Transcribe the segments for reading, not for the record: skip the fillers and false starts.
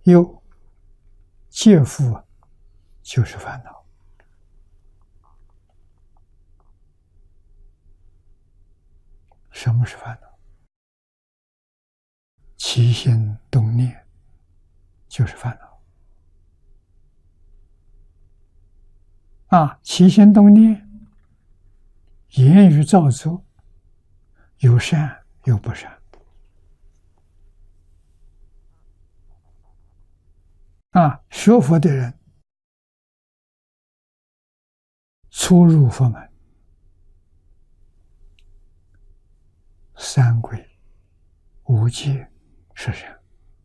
忧借腹就是烦恼。什么是烦恼？起心动念就是烦恼。起心动念，言语造作，有善有不善。学佛的人初入佛门，三皈、五戒、十善，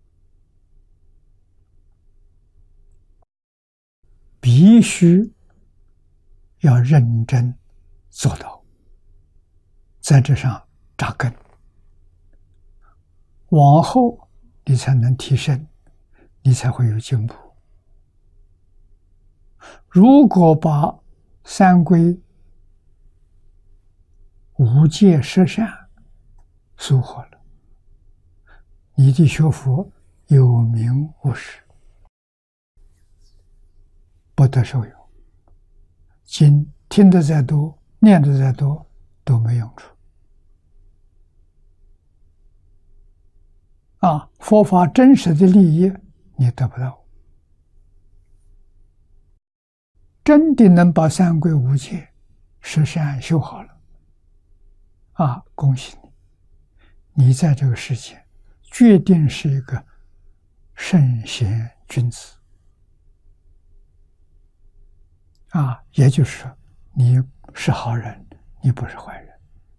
必须要认真做到，在这上扎根，往后你才能提升，你才会有进步。如果把三皈、五戒、十善疏忽了，你的学佛有名无实，不得受用。经听得再多，念得再多，都没用处。佛法真实的利益你得不到。真的能把三皈五戒十善修好了，恭喜你，你在这个世界决定是一个圣贤君子。也就是说，你是好人，你不是坏人。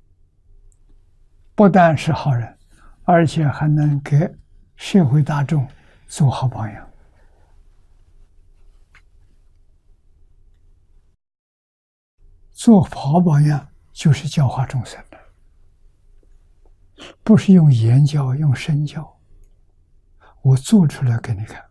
不但是好人，而且还能给社会大众做好榜样。做好榜样就是教化众生的，不是用言教，用身教。我做出来给你看。